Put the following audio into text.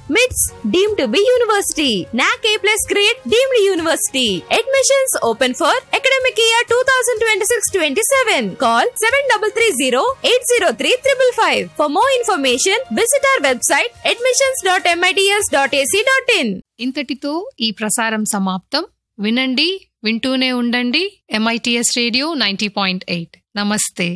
MITS deemed to be university. NAC A+ grade deemed university. Admissions open for academic year 2026-27. Call 7330-803-555. For more information, visit our website admissions.mits.ac.in. ఇంతటితో ఈ ప్రసారం సమాప్తం. వినండి, వింటూనే ఉండండి. MITS radio 90.8. నమస్తే.